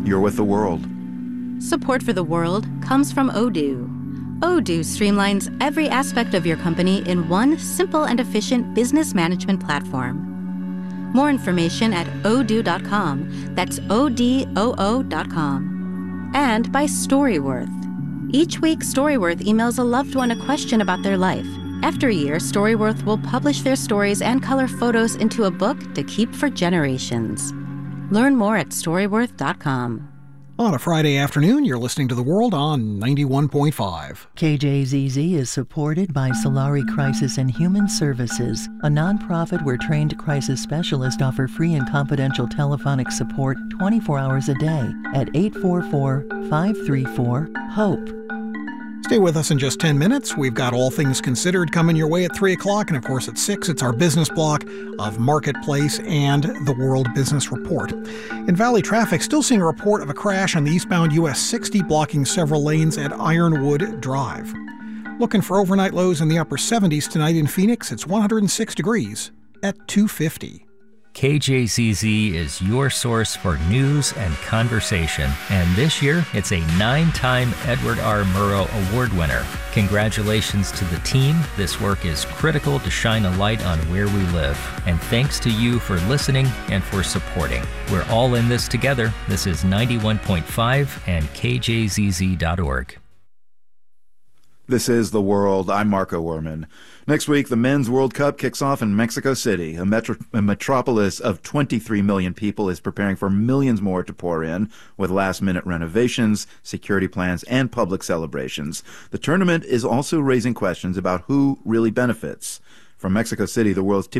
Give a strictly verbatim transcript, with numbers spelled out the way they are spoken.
you're with the world. Support for the world comes from Odoo. Odoo streamlines every aspect of your company in one simple and efficient business management platform. More information at odoo dot com. That's O D O O dot com. And by Storyworth. Each week, Storyworth emails a loved one a question about their life. After a year, Storyworth will publish their stories and color photos into a book to keep for generations. Learn more at storyworth dot com. On a Friday afternoon, you're listening to The World on ninety-one point five. K J Z Z is supported by Solari Crisis and Human Services, a nonprofit where trained crisis specialists offer free and confidential telephonic support twenty-four hours a day at eight four four, five three four, HOPE. Stay with us in just ten minutes. We've got All Things Considered coming your way at three o'clock, and of course at six, it's our business block of Marketplace and the World Business Report. In Valley traffic, still seeing a report of a crash on the eastbound U S sixty blocking several lanes at Ironwood Drive. Looking for overnight lows in the upper seventies tonight in Phoenix. It's one hundred six degrees at two fifty. K J Z Z is your source for news and conversation, and this year it's a nine-time Edward R. Murrow Award winner. Congratulations to the team. This work is critical to shine a light on where we live, and thanks to you for listening and for supporting. We're all in this together. This is ninety-one point five and K J Z Z dot org. This is The World. I'm Marco Werman. Next week, the Men's World Cup kicks off in Mexico City. A, metro- a metropolis of twenty-three million people is preparing for millions more to pour in with last-minute renovations, security plans, and public celebrations. The tournament is also raising questions about who really benefits. From Mexico City, the world's